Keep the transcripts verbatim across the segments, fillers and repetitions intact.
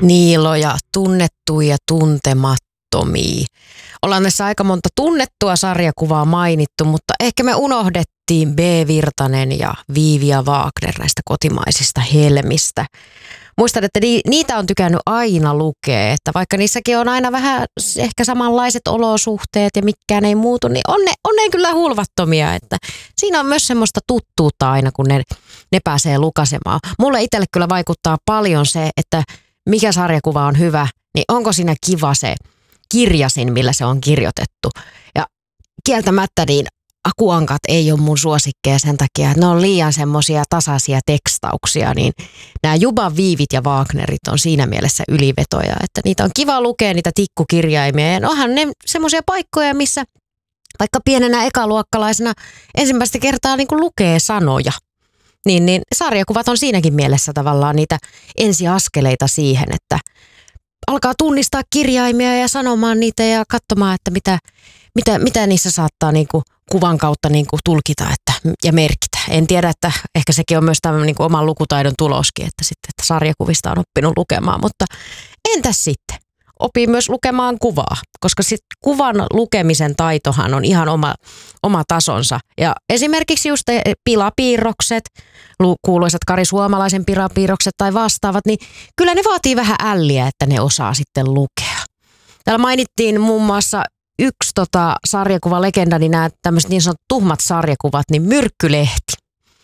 Niiloja, tunnettuja ja tuntemattomia. Ollaan tässä aika monta tunnettua sarjakuvaa mainittu, mutta ehkä me unohdettiin B. Virtanen ja Viivia Wagner näistä kotimaisista helmistä. Muistan, että niitä on tykännyt aina lukea, että vaikka niissäkin on aina vähän ehkä samanlaiset olosuhteet ja mikään ei muutu, niin on ne, on ne kyllä hulvattomia. Että siinä on myös semmoista tuttuutta aina, kun ne, ne pääsee lukasemaan. Mulle itselle kyllä vaikuttaa paljon se, että mikä sarjakuva on hyvä, niin onko siinä kiva se kirjasin, millä se on kirjoitettu. Ja kieltämättä niin Akuankat ei ole mun suosikkeja sen takia, että ne on liian semmoisia tasaisia tekstauksia, niin nämä Juban Viivit ja Wagnerit on siinä mielessä ylivetoja, että niitä on kiva lukea, niitä tikkukirjaimia, ja onhan ne semmoisia paikkoja, missä vaikka pienenä ekaluokkalaisena ensimmäistä kertaa niin kuin lukee sanoja, niin, niin sarjakuvat on siinäkin mielessä tavallaan niitä ensiaskeleita siihen, että alkaa tunnistaa kirjaimia ja sanomaan niitä ja katsomaan, että mitä, mitä, mitä niissä saattaa niin kuin kuvan kautta niin kuin tulkita että, ja merkitä. En tiedä, että ehkä sekin on myös tämmöinen niin kuin oman lukutaidon tuloskin, että, sitten, että sarjakuvista on oppinut lukemaan. Mutta entäs sitten? Opii myös lukemaan kuvaa, koska sit kuvan lukemisen taitohan on ihan oma, oma tasonsa. Ja esimerkiksi just pilapiirrokset, kuuluisat Kari Suomalaisen pilapiirrokset tai vastaavat, niin kyllä ne vaatii vähän älliä, että ne osaa sitten lukea. Täällä mainittiin muun muassa yksi tota sarjakuvalegenda, niin nämä tämmöiset niin sanotut tuhmat sarjakuvat, niin Myrkkylehti.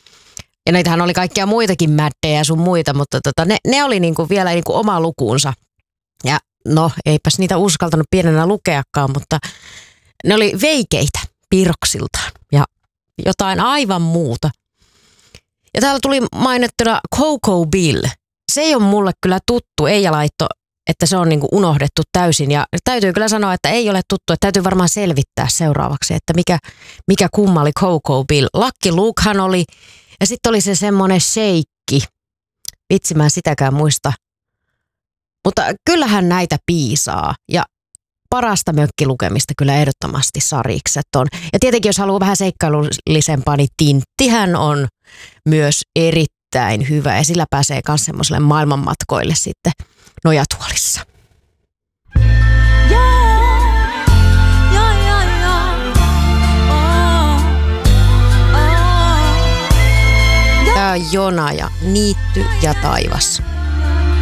Ja näitähän oli kaikkia muitakin mättejä ja sun muita, mutta tota, ne, ne oli niinku vielä niinku oma lukuunsa. Ja no, eipäs niitä uskaltanut pienenä lukeakaan, mutta ne oli veikeitä piirroksiltaan ja jotain aivan muuta. Ja täällä tuli mainittuna Coco Bill. Se ei ole mulle kyllä tuttu, Eija laitto, että se on niinku unohdettu täysin. Ja täytyy kyllä sanoa, että ei ole tuttu, että täytyy varmaan selvittää seuraavaksi, että mikä, mikä kumma oli Coco Bill. Lucky Lukehan oli, ja sitten oli se semmoinen sheikki. Vitsi, mä en sitäkään muista. Mutta kyllähän näitä piisaa ja parasta mökkilukemista kyllä ehdottomasti sarikset on. Ja tietenkin jos haluaa vähän seikkailullisempaa, niin Tinttihän on myös erittäin hyvä ja sillä pääsee myös semmoiselle maailmanmatkoille sitten nojatuolissa. Tämä on Jona ja Niitty ja taivas.